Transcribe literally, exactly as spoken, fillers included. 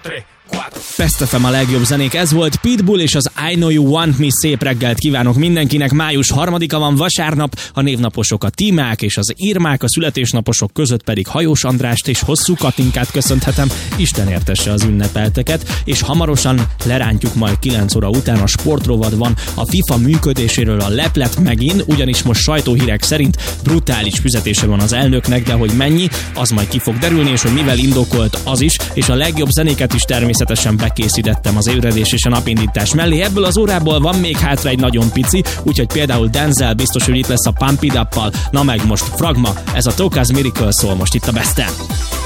Best ef em a legjobb zenék, ez volt Pitbull és az I Know You Want Me. Szép reggelt kívánok mindenkinek, május harmadika van, vasárnap, a névnaposok a Tímák és az Irmák, a születésnaposok között pedig Hajós Andrást és Hosszú Katinkát köszönhetem, Isten értesse az ünnepelteket, és hamarosan lerántjuk majd kilenc óra után, a sportrovad van a FIFA működéséről a leplet megint, ugyanis most sajtóhírek szerint brutális fizetése van az elnöknek, de hogy mennyi, az majd ki fog derülni, és hogy mivel indokolt az is, és a legjobb zenéket is természetesen bekészítettem az ébredés és a napindítás mellé. Ebből az órából van még hátra egy nagyon pici, úgyhogy például Denzel biztos, hogy itt lesz a Pump It Up-pal, na meg most Fragma, ez a Tokaz Miracle szól most itt a Besten.